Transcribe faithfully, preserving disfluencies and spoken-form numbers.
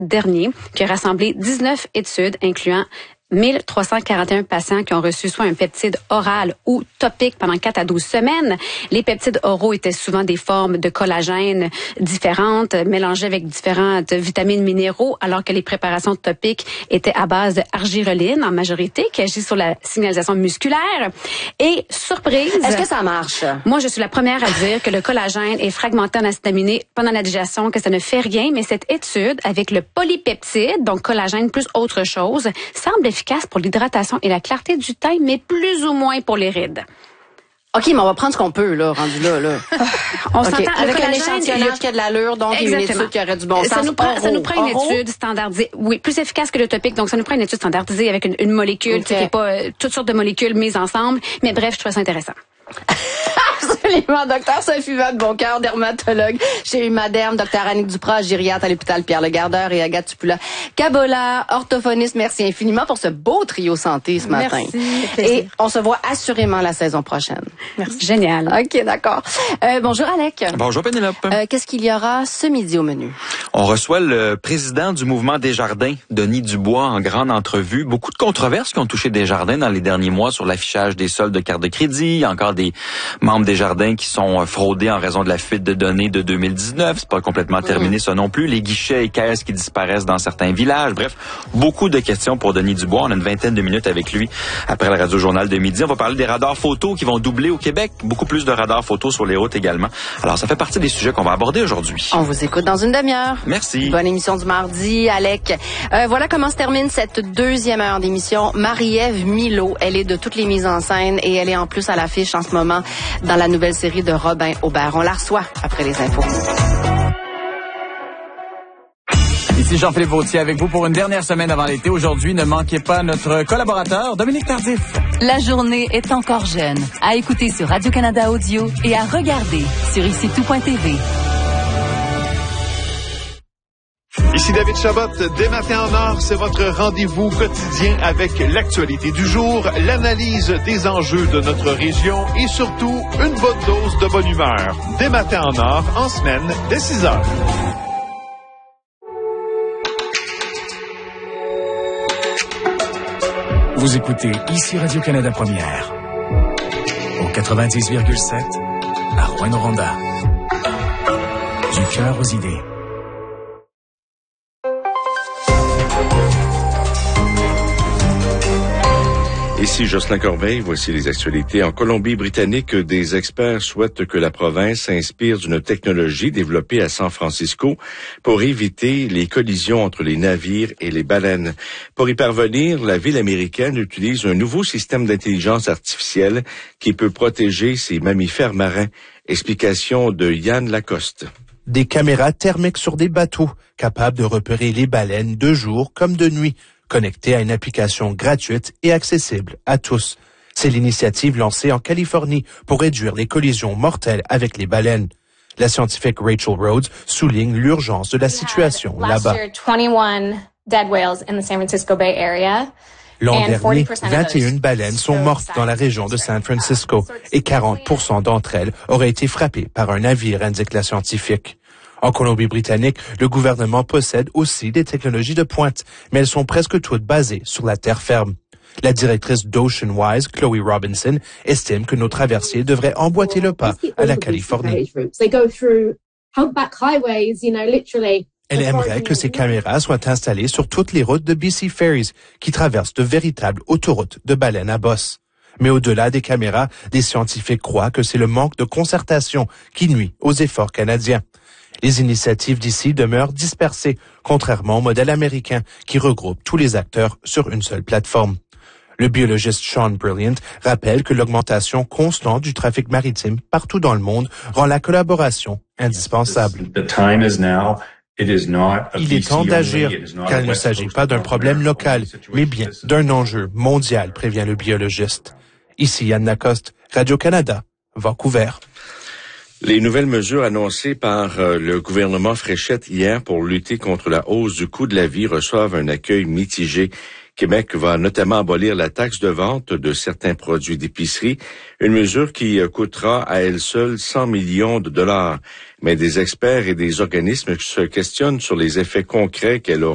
dernier, qui a rassemblé dix-neuf études incluant mille trois cent quarante et un patients qui ont reçu soit un peptide oral ou topique pendant quatre à douze semaines. Les peptides oraux étaient souvent des formes de collagène différentes, mélangées avec différentes vitamines minéraux, alors que les préparations topiques étaient à base de argireline en majorité, qui agit sur la signalisation musculaire. Et surprise... Est-ce que ça marche? Moi, je suis la première à dire que le collagène est fragmenté en acides aminés pendant la digestion, que ça ne fait rien, mais cette étude avec le polypeptide, donc collagène plus autre chose, semble efficace pour l'hydratation et la clarté du teint, mais plus ou moins pour les rides. OK, mais on va prendre ce qu'on peut, là, rendu là, là. On okay. s'entend avec un collagène, échantillonnage qui a de l'allure, donc Exactement. une étude qui aurait du bon ça sens. Nous prend, Oro. ça nous prend une Oro? étude standardisée, oui, plus efficace que le topique, donc ça nous prend une étude standardisée avec une, une molécule, okay. qui n'est pas euh, toutes sortes de molécules mises ensemble, mais bref, je trouve ça intéressant. Absolument. Docteur Sophie Vadeboncoeur, dermatologue chez Humaderm, docteur Annick Duprat, gériatre à l'hôpital Pierre-Le-Gardeur et Agathe Tupula-Kabola, orthophoniste. Merci infiniment pour ce beau trio santé ce matin. Merci. Et on se voit assurément la saison prochaine. Merci. Génial. OK, d'accord. Euh, bonjour Alec. Bonjour Pénélope. Euh, qu'est-ce qu'il y aura ce midi au menu? On reçoit le président du mouvement Desjardins, Denis Dubois, en grande entrevue. Beaucoup de controverses qui ont touché Desjardins dans les derniers mois sur l'affichage des soldes de cartes de crédit. Il y a encore des membres Desjardins qui sont fraudés en raison de la fuite de données de deux mille dix-neuf. C'est pas complètement terminé, ça non plus. Les guichets et caisses qui disparaissent dans certains villages. Bref, beaucoup de questions pour Denis Dubois. On a une vingtaine de minutes avec lui après le Radio-Journal de midi. On va parler des radars photos qui vont doubler au Québec. Beaucoup plus de radars photos sur les routes également. Alors, ça fait partie des sujets qu'on va aborder aujourd'hui. On vous écoute dans une demi-heure. Merci. Bonne émission du mardi, Alec. Euh, voilà comment se termine cette deuxième heure d'émission. Marie-Ève Milo, elle est de toutes les mises en scène et elle est en plus à l'affiche en ce moment dans la nouvelle série de Robin Aubert. On la reçoit après les infos. Ici Jean-Philippe Vautier avec vous pour une dernière semaine avant l'été. Aujourd'hui, ne manquez pas notre collaborateur Dominique Tardif. La journée est encore jeune. À écouter sur Radio-Canada Audio et à regarder sur ici tout point t v. Ici David Chabot, dès Matin en Or, c'est votre rendez-vous quotidien avec l'actualité du jour, l'analyse des enjeux de notre région et surtout une bonne dose de bonne humeur. Dès Matin en Or, en semaine, dès six heures. Vous écoutez ici Radio-Canada Première au quatre-vingt-dix virgule sept à Rouyn-Noranda. Du cœur aux idées. Ici Jocelyn Corbeil, voici les actualités. En Colombie-Britannique, des experts souhaitent que la province s'inspire d'une technologie développée à San Francisco pour éviter les collisions entre les navires et les baleines. Pour y parvenir, la ville américaine utilise un nouveau système d'intelligence artificielle qui peut protéger ses mammifères marins. Explication de Yann Lacoste. Des caméras thermiques sur des bateaux, capables de repérer les baleines de jour comme de nuit, connecté à une application gratuite et accessible à tous. C'est l'initiative lancée en Californie pour réduire les collisions mortelles avec les baleines. La scientifique Rachel Rhodes souligne l'urgence de la situation là-bas. L'an dernier, vingt et une baleines sont mortes dans la région de San Francisco et quarante pour cent d'entre elles auraient été frappées par un navire, indique la scientifique. En Colombie-Britannique, le gouvernement possède aussi des technologies de pointe, mais elles sont presque toutes basées sur la terre ferme. La directrice d'OceanWise, Chloe Robinson, estime que nos traversiers devraient emboîter le pas à la Californie. Elle aimerait que ces caméras soient installées sur toutes les routes de B C Ferries, qui traversent de véritables autoroutes de baleines à bosse. Mais au-delà des caméras, des scientifiques croient que c'est le manque de concertation qui nuit aux efforts canadiens. Les initiatives d'ici demeurent dispersées, contrairement au modèle américain qui regroupe tous les acteurs sur une seule plateforme. Le biologiste Sean Brilliant rappelle que l'augmentation constante du trafic maritime partout dans le monde rend la collaboration indispensable. Il est temps d'agir, car il ne s'agit pas d'un problème local, mais bien d'un enjeu mondial, prévient le biologiste. Ici Yann Lacoste, Radio-Canada, Vancouver. Les nouvelles mesures annoncées par euh, le gouvernement Fréchette hier pour lutter contre la hausse du coût de la vie reçoivent un accueil mitigé. Québec va notamment abolir la taxe de vente de certains produits d'épicerie, une mesure qui coûtera à elle seule cent millions de dollars. Mais des experts et des organismes se questionnent sur les effets concrets qu'elle aura.